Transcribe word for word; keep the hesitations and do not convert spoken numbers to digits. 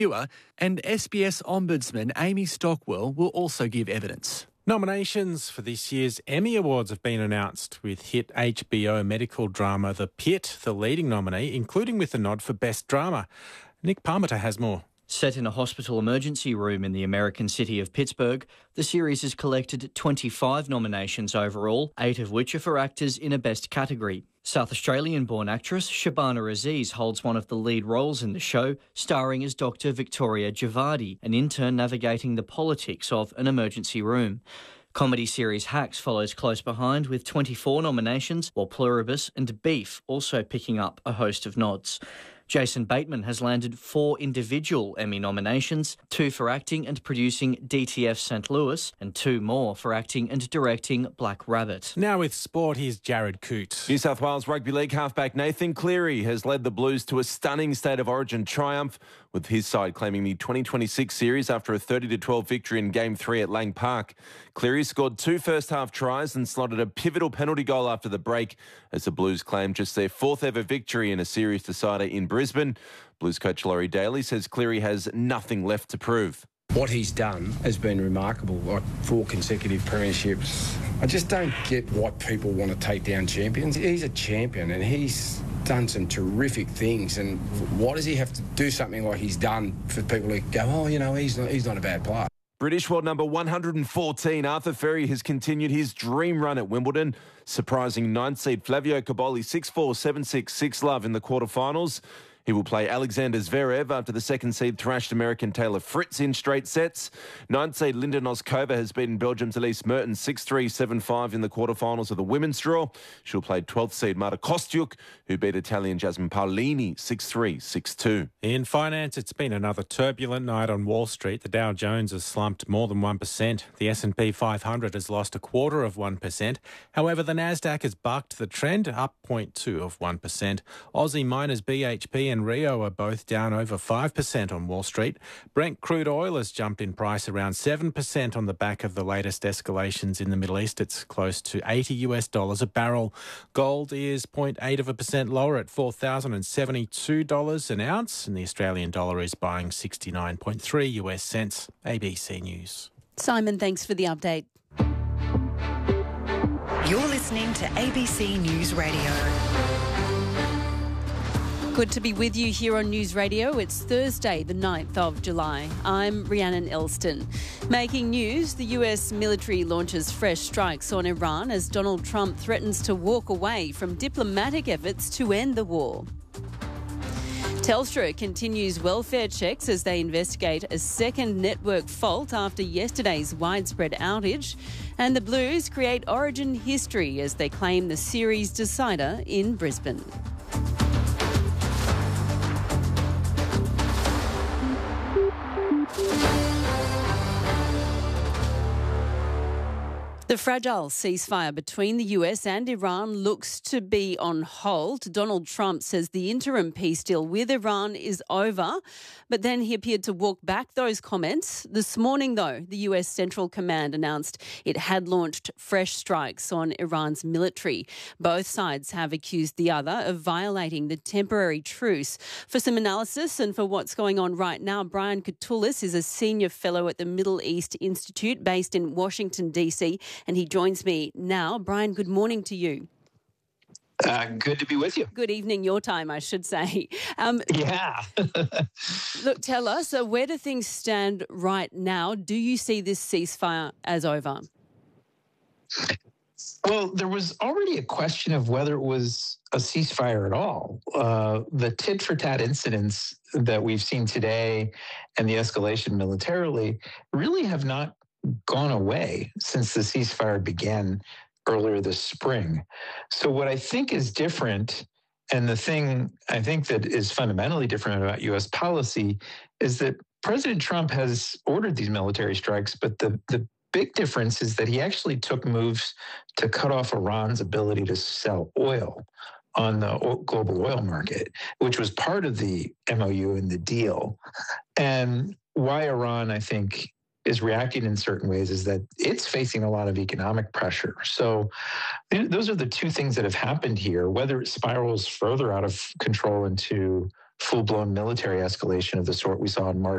And S B S Ombudsman Amy Stockwell will also give evidence. Nominations for this year's Emmy Awards have been announced, with hit H B O medical drama The Pit the leading nominee, including with a nod for Best Drama. Nick Parmenter has more. Set in a hospital emergency room in the American city of Pittsburgh, the series has collected twenty-five nominations overall, eight of which are for actors in a Best category. South Australian-born actress Shabana Aziz holds one of the lead roles in the show, starring as Doctor Victoria Javadi, an intern navigating the politics of an emergency room. Comedy series Hacks follows close behind with twenty-four nominations, while Pluribus and Beef also picking up a host of nods. Jason Bateman has landed four individual Emmy nominations, two for acting and producing D T F Saint Louis, and two more for acting and directing Black Rabbit. Now with sport, here's Jared Coote. New South Wales Rugby League halfback Nathan Cleary has led the Blues to a stunning State of Origin triumph, with his side claiming the twenty twenty-six series after a thirty to twelve victory in Game three at Lang Park. Cleary scored two first-half tries and slotted a pivotal penalty goal after the break, as the Blues claimed just their fourth ever victory in a series decider in Brisbane. Blues coach Laurie Daly says Cleary has nothing left to prove. What he's done has been remarkable, like four consecutive premierships. I just don't get why people want to take down champions. He's a champion and he's done some terrific things, and why does he have to do something like he's done for people to go, oh, you know, he's not, he's not a bad player? British world number one hundred fourteen, Arthur Ferry, has continued his dream run at Wimbledon, surprising ninth seed Flavio Caboli six four, seven six, six love in the quarterfinals. He will play Alexander Zverev after the second seed thrashed American Taylor Fritz in straight sets. Ninth seed Linda Noskova has beaten Belgium's Elise Mertens six three, seven five in the quarterfinals of the women's draw. She'll play twelfth seed Marta Kostyuk, who beat Italian Jasmine Paolini six three, six two. In finance, it's been another turbulent night on Wall Street. The Dow Jones has slumped more than one percent. The S and P five hundred has lost a quarter of one percent. However, the Nasdaq has bucked the trend, up zero point two of one percent. Aussie miners B H P and Rio are both down over five percent on Wall Street. Brent crude oil has jumped in price around seven percent on the back of the latest escalations in the Middle East. It's close to eighty US dollars a barrel. Gold is zero point eight of a percent lower at four thousand seventy-two dollars an ounce, and the Australian dollar is buying sixty-nine point three US cents. A B C News. Simon, thanks for the update. You're listening to A B C News Radio. Good to be with you here on News Radio. It's Thursday, the ninth of July. I'm Rhiannon Elston. Making news, the U S military launches fresh strikes on Iran as Donald Trump threatens to walk away from diplomatic efforts to end the war. Telstra continues welfare checks as they investigate a second network fault after yesterday's widespread outage. And the Blues create Origin history as they claim the series decider in Brisbane. The fragile ceasefire between the U S and Iran looks to be on hold. Donald Trump says the interim peace deal with Iran is over, but then he appeared to walk back those comments. This morning, though, the U S Central Command announced it had launched fresh strikes on Iran's military. Both sides have accused the other of violating the temporary truce. For some analysis and for what's going on right now, Brian Katulis is a senior fellow at the Middle East Institute based in Washington, D C, and he joins me now. Brian, good morning to you. Uh, good to be with you. Good evening, your time, I should say. Um, yeah. Look, tell us, uh, where do things stand right now? Do you see this ceasefire as over? Well, there was already a question of whether it was a ceasefire at all. Uh, the tit-for-tat incidents that we've seen today and the escalation militarily really have not gone away since the ceasefire began earlier this spring. So what I think is different, and the thing I think that is fundamentally different about U S policy, is that President Trump has ordered these military strikes, but the, the big difference is that he actually took moves to cut off Iran's ability to sell oil on the global oil market, which was part of the M O U and the deal. And why Iran, I think, is reacting in certain ways is that it's facing a lot of economic pressure. So those are the two things that have happened here. Whether it spirals further out of control into full-blown military escalation of the sort we saw in March